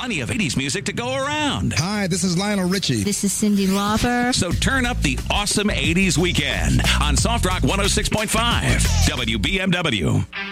plenty of 80s music to go around. Hi, this is Lionel Richie. This is Cyndi Lauper. So turn up the awesome 80s weekend on Soft Rock 106.5 WBMW.